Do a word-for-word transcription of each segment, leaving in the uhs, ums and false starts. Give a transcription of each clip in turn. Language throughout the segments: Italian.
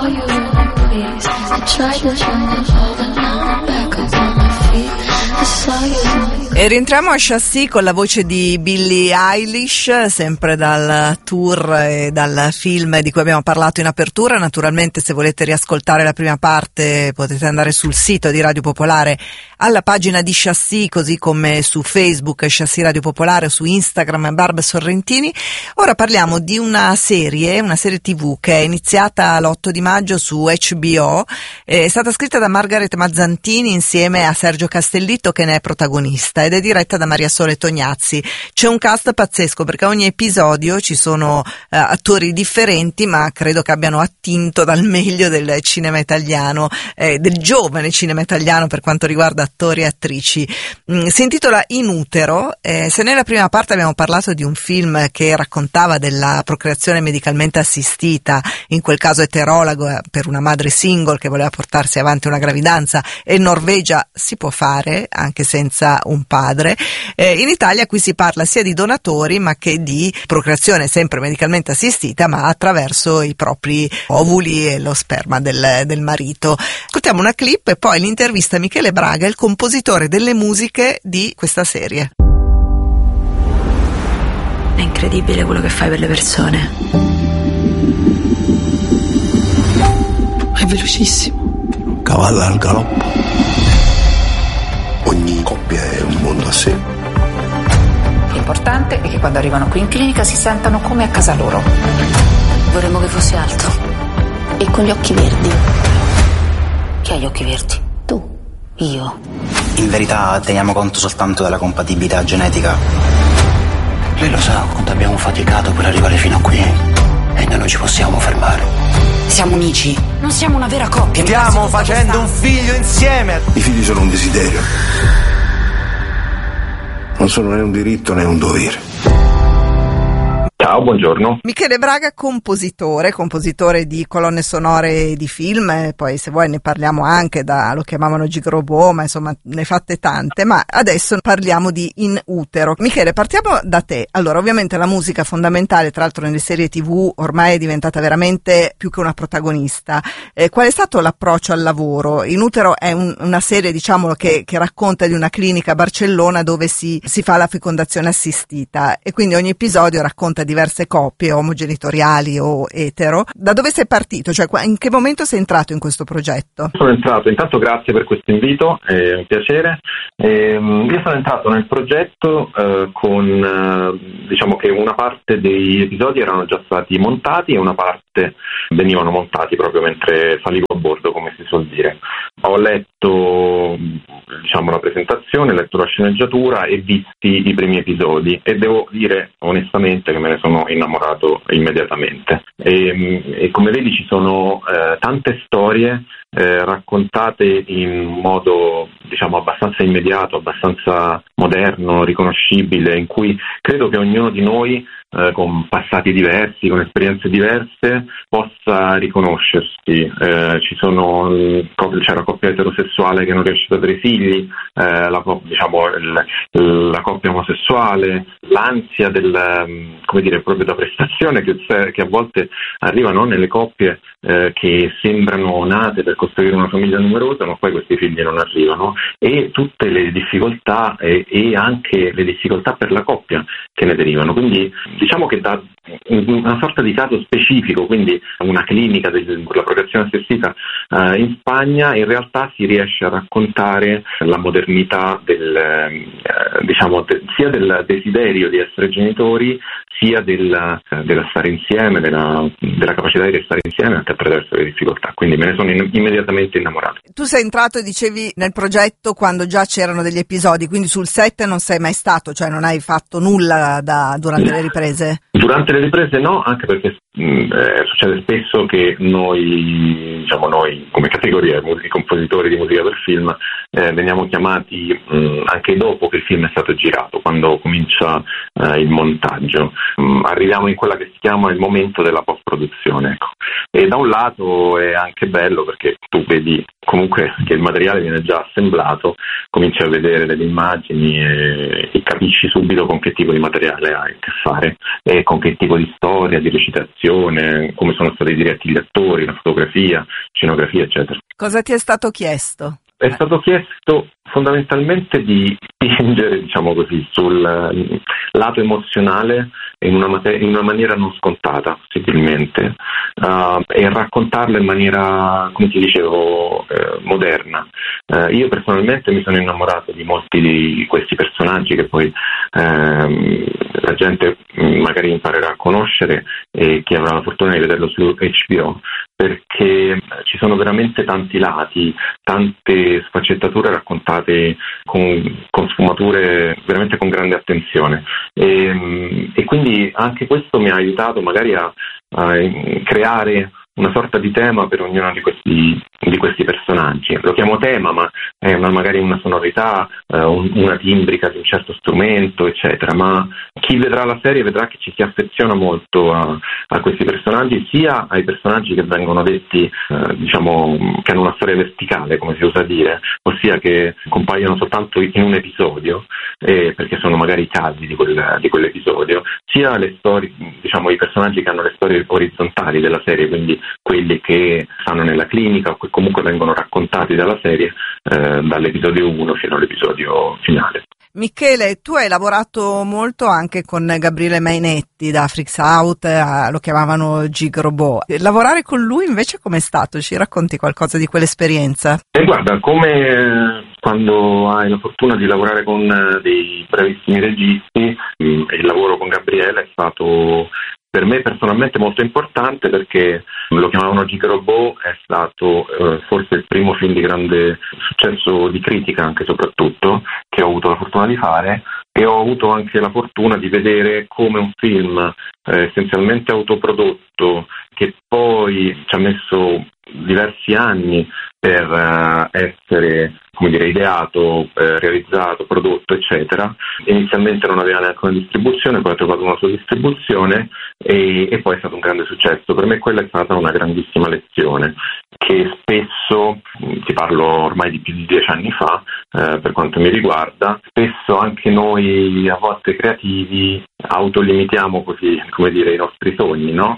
call you in a breeze. I tried to jump over, but now I'm back up on my feet. I saw you. E rientriamo a Chassis con la voce di Billie Eilish, sempre dal tour e dal film di cui abbiamo parlato in apertura. Naturalmente, se volete riascoltare la prima parte potete andare sul sito di Radio Popolare alla pagina di Chassis, così come su Facebook Chassis Radio Popolare o su Instagram Barb Sorrentini. Ora parliamo di una serie, una serie tivù che è iniziata l'otto di maggio su H B O, è stata scritta da Margaret Mazzantini insieme a Sergio Castellitto, che ne è protagonista, ed è diretta da Maria Sole Tognazzi. C'è un cast pazzesco perché ogni episodio ci sono eh, attori differenti, ma credo che abbiano attinto dal meglio del cinema italiano, eh, del giovane cinema italiano per quanto riguarda attori e attrici. Mm, si intitola In utero. Eh, se nella prima parte abbiamo parlato di un film che raccontava della procreazione medicalmente assistita, in quel caso eterologo, eh, per una madre single che voleva portarsi avanti una gravidanza, e in Norvegia si può fare anche senza un padre. Eh, in Italia qui si parla sia di donatori ma che di procreazione sempre medicalmente assistita, ma attraverso i propri ovuli e lo sperma del, del marito. Ascoltiamo una clip e poi l'intervista a Michele Braga, il compositore delle musiche di questa serie. È incredibile quello che fai per le persone. È velocissimo. Cavallo al galoppo. Ogni coppia è un mondo a sé. L'importante è che quando arrivano qui in clinica si sentano come a casa loro. Vorremmo che fosse alto e con gli occhi verdi. Chi ha gli occhi verdi? Tu. Io. In verità teniamo conto soltanto della compatibilità genetica. Lei lo sa quanto abbiamo faticato per arrivare fino a qui e noi non ci possiamo fermare. Siamo unici, non siamo una vera coppia. Stiamo facendo un figlio insieme. I figli sono un desiderio. Non sono né un diritto né un dovere. Ciao, buongiorno. Michele Braga, compositore, compositore di colonne sonore di film, e poi se vuoi ne parliamo anche da, lo chiamavano Gigrobò, ma insomma ne fatte tante, ma adesso parliamo di In utero. Michele, partiamo da te. Allora, ovviamente la musica fondamentale, tra l'altro nelle serie tivù ormai è diventata veramente più che una protagonista. Eh, qual è stato l'approccio al lavoro? In utero è un, una serie, diciamolo, che, che racconta di una clinica a Barcellona dove si, si fa la fecondazione assistita, e quindi ogni episodio racconta diverse coppie omogenitoriali o etero. Da dove sei partito? Cioè, in che momento sei entrato in questo progetto? Sono entrato, intanto grazie per questo invito, è un piacere. Eh, io sono entrato nel progetto eh, con, eh, diciamo che una parte degli episodi erano già stati montati e una parte venivano montati proprio mentre salivo a bordo, come si suol dire. Ho letto, diciamo, la presentazione, ho letto la sceneggiatura e visti i primi episodi, e devo dire onestamente che me ne sono innamorato immediatamente. E, e come vedi ci sono eh, tante storie eh, raccontate in modo, diciamo, abbastanza immediato, abbastanza moderno, riconoscibile, in cui credo che ognuno di noi eh, con passati diversi, con esperienze diverse, possa riconoscersi. Eh, ci sono, c'è la coppia eterosessuale che non riesce ad avere figli, eh, la, diciamo, il, la coppia omosessuale, l'ansia del, come dire, proprio da prestazione che, che a volte arriva, no, nelle coppie eh, che sembrano nate per costruire una famiglia numerosa, ma poi questi figli non arrivano, e tutte le difficoltà e, e anche le difficoltà per la coppia che ne derivano. Quindi diciamo che da una sorta di caso specifico, quindi una clinica per la procreazione assistita eh, in Spagna, in realtà si riesce a raccontare la modernità del, eh, diciamo, de, sia del desiderio di essere genitori, sia del, della stare insieme, della, della capacità di restare insieme anche attraverso le difficoltà. Quindi me ne sono in, immediatamente innamorato. Tu sei entrato, dicevi, nel progetto quando già c'erano degli episodi, quindi sul set non sei mai stato, cioè non hai fatto nulla da, durante le riprese? Durante le riprese no, anche perché mh, eh, succede spesso che noi diciamo noi come categoria, i compositori di musica per film, eh, veniamo chiamati mh, anche dopo che il film è stato girato, quando comincia eh, il montaggio. Mh, arriviamo in quella che si chiama il momento della post-produzione, ecco. E da un lato è anche bello perché tu vedi comunque che il materiale viene già assemblato, cominci a vedere delle immagini e, e capisci subito con che tipo di materiale hai a che fare e con che tipo di storia, di recitazione, come sono stati diretti gli attori, la fotografia, scenografia, eccetera. Cosa ti è stato chiesto? È stato chiesto fondamentalmente di spingere, diciamo così, sul lato emozionale in una, mater- in una maniera non scontata, possibilmente, uh, e raccontarla in maniera, come ti dicevo, eh, moderna. Uh, io personalmente mi sono innamorato di molti di questi personaggi che poi ehm, la gente magari imparerà a conoscere e chi avrà la fortuna di vederlo su H B O, perché ci sono veramente tanti lati, tante sfaccettature raccontate con, con sfumature veramente con grande attenzione e, e quindi anche questo mi ha aiutato magari a, a creare una sorta di tema per ognuno di questi, di questi personaggi. Lo chiamo tema, ma è una, magari una sonorità, eh, una timbrica di un certo strumento, eccetera. Ma chi vedrà la serie vedrà che ci si affeziona molto a, a questi personaggi, sia ai personaggi che vengono detti, eh, diciamo, che hanno una storia verticale, come si usa dire, ossia che compaiono soltanto in un episodio, eh, perché sono magari i casi di, quel, di quell'episodio, sia le storie, diciamo, i personaggi che hanno le storie orizzontali della serie, quindi quelli che stanno nella clinica o che comunque vengono raccontati dalla serie eh, dall'episodio uno fino all'episodio finale. Michele, tu hai lavorato molto anche con Gabriele Mainetti da Freaks Out, eh, lo chiamavano Gig Robot. Lavorare con lui invece com'è stato? Ci racconti qualcosa di quell'esperienza? E guarda, come quando hai la fortuna di lavorare con dei bravissimi registi, il lavoro con Gabriele è stato per me personalmente molto importante perché lo chiamavano Gig Robot, è stato eh, forse il primo film di grande successo di critica anche soprattutto che ho avuto la fortuna di fare e ho avuto anche la fortuna di vedere come un film eh, essenzialmente autoprodotto che poi ci ha messo diversi anni per uh, essere, come dire, ideato, eh, realizzato, prodotto, eccetera. Inizialmente non aveva neanche una distribuzione, poi ha trovato una sua distribuzione e, e poi è stato un grande successo. Per me quella è stata una grandissima lezione che spesso, ti parlo ormai di più di dieci anni fa, eh, per quanto mi riguarda, spesso anche noi a volte creativi autolimitiamo così, come dire, i nostri sogni, no?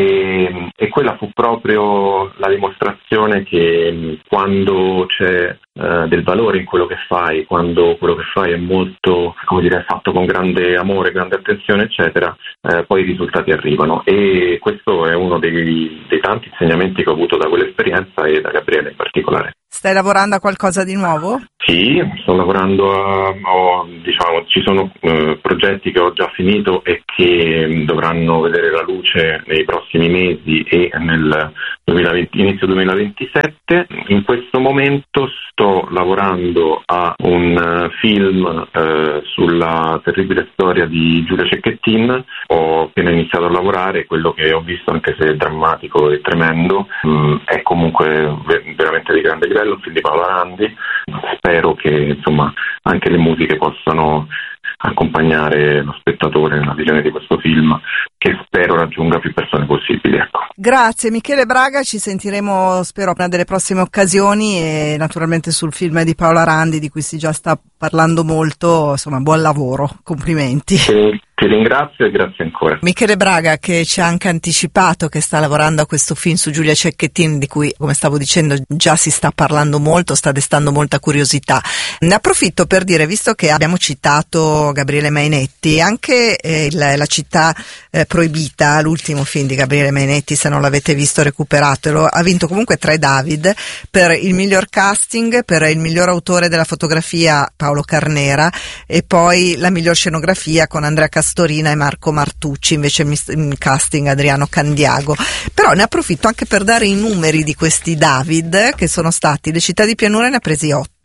E, e quella fu proprio la dimostrazione che quando c'è eh, del valore in quello che fai, quando quello che fai è molto, come dire, fatto con grande amore, grande attenzione, eccetera, eh, poi i risultati arrivano. E questo è uno dei, dei tanti insegnamenti che ho avuto da quell'esperienza e da Gabriele in particolare. Stai lavorando a qualcosa di nuovo? Sì, sto lavorando a, ho, diciamo, ci sono eh, progetti che ho già finito e che dovranno vedere la luce nei prossimi mesi e nel duemilaventi, inizio duemilaventisette. In questo momento sto lavorando a un uh, film uh, sulla terribile storia di Giulia Cecchettin. Ho appena iniziato a lavorare, quello che ho visto, anche se è drammatico e tremendo, mh, è comunque ver- veramente di grande livello, un film di Paolo Arandi. Spero che insomma anche le musiche possano accompagnare lo spettatore nella visione di questo film, che spero raggiunga più persone possibili. Ecco. Grazie Michele Braga, ci sentiremo spero per una delle prossime occasioni e naturalmente sul film di Paolo Arandi di cui si già sta parlando molto, insomma buon lavoro, complimenti. Sì. Ti ringrazio e grazie ancora. Michele Braga che ci ha anche anticipato che sta lavorando a questo film su Giulia Cecchettin di cui, come stavo dicendo, già si sta parlando molto, sta destando molta curiosità. Ne approfitto per dire, visto che abbiamo citato Gabriele Mainetti, anche eh, la, la città eh, proibita, l'ultimo film di Gabriele Mainetti, se non l'avete visto recuperatelo, ha vinto comunque tre David per il miglior casting, per il miglior autore della fotografia Paolo Carnera e poi la miglior scenografia con Andrea Castorina Storina e Marco Martucci, invece il casting Adriano Candiago. Però ne approfitto anche per dare i numeri di questi David che sono stati, Le città di pianura ne ha presi otto,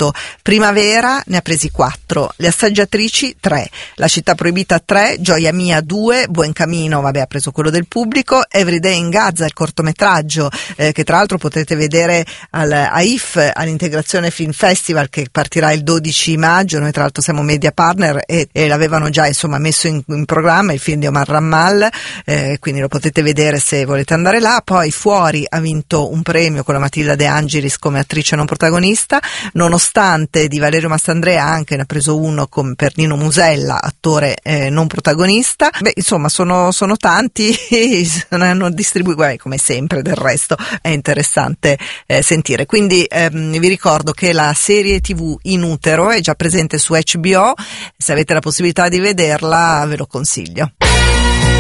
vinto. Primavera ne ha presi quattro, Le assaggiatrici tre, La città proibita tre, Gioia mia due, Buen Camino, vabbè, ha preso quello del pubblico, Everyday in Gaza, il cortometraggio eh, che tra l'altro potete vedere al, a I F, all'Integrazione Film Festival, che partirà il dodici maggio. Noi tra l'altro siamo media partner e, e l'avevano già insomma messo in, in programma, il film di Omar Rammal, eh, quindi lo potete vedere se volete andare là. Poi Fuori ha vinto un premio con la Matilda De Angelis come attrice non protagonista, Nonostante di Valerio Mastandrea anche ne ha preso uno con, per Nino Musella, attore eh, non protagonista. Beh, insomma sono, sono tanti, ne hanno distribuito, beh, come sempre del resto è interessante eh, sentire. Quindi ehm, vi ricordo che la serie tivù In utero è già presente su H B O, se avete la possibilità di vederla ve lo consiglio.